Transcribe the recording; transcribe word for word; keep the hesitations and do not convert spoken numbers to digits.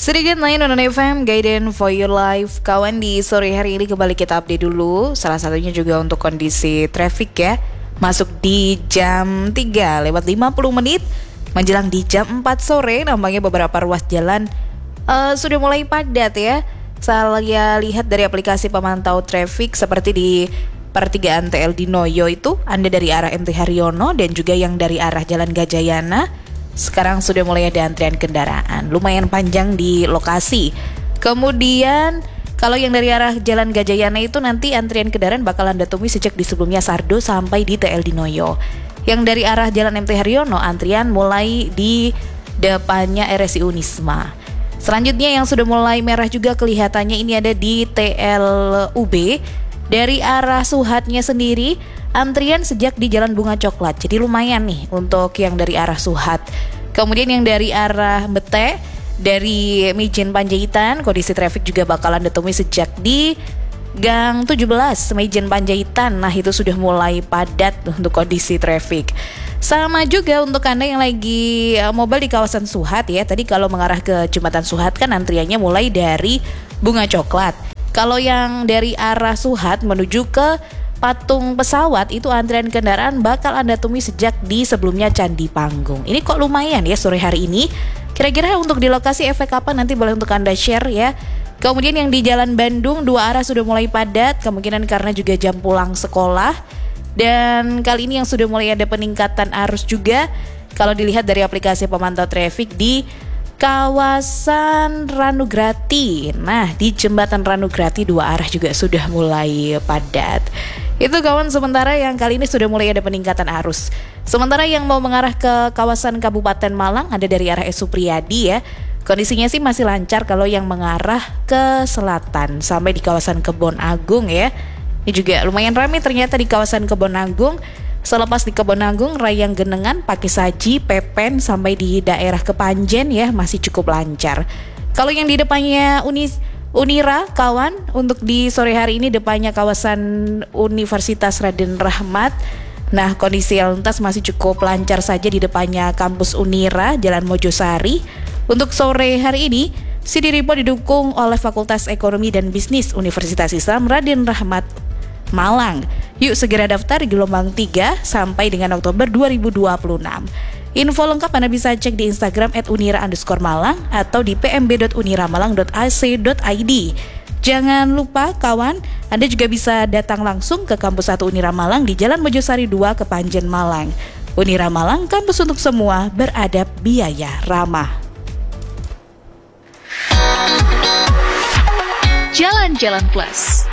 Sedikit lain non F M, Guidance for Your Life. Kawan, di sore hari ini kembali kita update dulu. Salah satunya juga untuk kondisi traffic ya. Masuk di jam tiga lewat lima puluh menit, menjelang di jam empat sore, nampaknya beberapa ruas jalan uh, sudah mulai padat ya. Saya lihat dari aplikasi pemantau traffic seperti di pertigaan T L Dinoyo itu, Anda dari arah M T Haryono dan juga yang dari arah Jalan Gajayana, sekarang sudah mulai ada antrian kendaraan lumayan panjang di lokasi. Kemudian kalau yang dari arah Jalan Gajayana itu nanti antrian kendaraan bakal Anda temui sejak di sebelumnya Sardo sampai di T L Dinoyo. Yang dari arah Jalan M T Haryono antrian mulai di depannya R S I Unisma. Selanjutnya yang sudah mulai merah juga kelihatannya ini ada di T L U B. Dari arah Suhatnya sendiri antrian sejak di Jalan Bunga Coklat. Jadi lumayan nih untuk yang dari arah Suhat. Kemudian yang dari arah Bete, dari Mijen Panjaitan, kondisi traffic juga bakalan ditemui sejak di Gang tujuh belas Mijen Panjaitan. Nah, itu sudah mulai padat untuk kondisi traffic. Sama juga untuk Anda yang lagi mobile di kawasan Suhat ya. Tadi kalau mengarah ke Jembatan Suhat kan antriannya mulai dari Bunga Coklat. Kalau yang dari arah Suhat menuju ke Patung Pesawat itu antrian kendaraan bakal Anda temui sejak di sebelumnya Candi Panggung. Ini kok lumayan ya sore hari ini. Kira-kira untuk di lokasi efek apa nanti boleh untuk Anda share ya. Kemudian yang di Jalan Bandung dua arah sudah mulai padat, kemungkinan karena juga jam pulang sekolah. Dan kali ini yang sudah mulai ada peningkatan arus juga kalau dilihat dari aplikasi pemantau traffic di kawasan Ranugrati. Nah, di jembatan Ranugrati dua arah juga sudah mulai padat. Itu kawan sementara yang kali ini sudah mulai ada peningkatan arus. Sementara yang mau mengarah ke kawasan Kabupaten Malang ada dari arah S Supriyadi ya. Kondisinya sih masih lancar kalau yang mengarah ke selatan sampai di kawasan Kebon Agung ya. Ini juga lumayan ramai ternyata di kawasan Kebon Agung. Selepas di Kebon Agung, Rayang Genengan, Pakisaji, Pepen sampai di daerah Kepanjen ya masih cukup lancar. Kalau yang di depannya Uni Unira kawan, untuk di sore hari ini depannya kawasan Universitas Raden Rahmat. Nah, kondisi lalu lintas masih cukup lancar saja di depannya kampus Unira, Jalan Mojosari. Untuk sore hari ini, Sidiripo didukung oleh Fakultas Ekonomi dan Bisnis Universitas Islam Raden Rahmat Malang. Yuk segera daftar di gelombang tiga sampai dengan Oktober dua ribu dua puluh enam. Info lengkap Anda bisa cek di Instagram at unira underscore malang atau di p m b dot uniramalang dot a c dot i d. Jangan lupa kawan, Anda juga bisa datang langsung ke kampus satu Unira Malang di Jalan Mojosari dua, Kepanjen Malang. Unira Malang, kampus untuk semua, beradab, biaya ramah. Jalan-Jalan Plus.